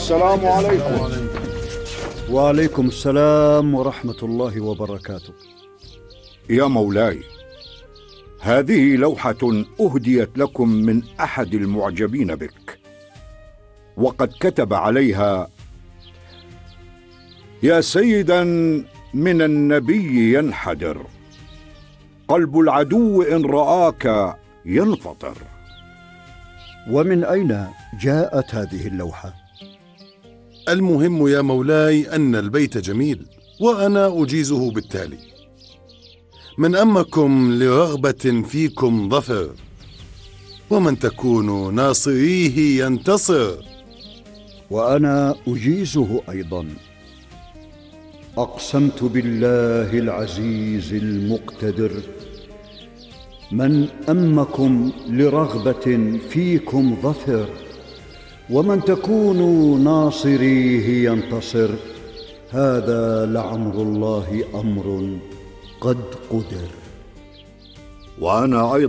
السلام عليكم. وعليكم السلام ورحمة الله وبركاته. يا مولاي، هذه لوحة أهديت لكم من أحد المعجبين بك، وقد كتب عليها: يا سيدا من النبي ينحدر، قلب العدو إن رآك ينفطر. ومن أين جاءت هذه اللوحة؟ المهم يا مولاي أن البيت جميل، وأنا أجيزه بالتالي: من أمكم لرغبة فيكم ظفر، ومن تكون ناصريه ينتصر. وأنا أجيزه أيضا: أقسمت بالله العزيز المقتدر، من أمكم لرغبة فيكم ظفر، ومن تكون ناصريه ينتصر. هذا لعمر الله أمر قد قدر. وأنا أيضا